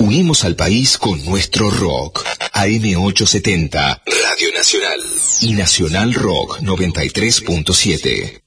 Unimos al país con nuestro rock. AM870, Radio Nacional. Y Nacional Rock 93.7.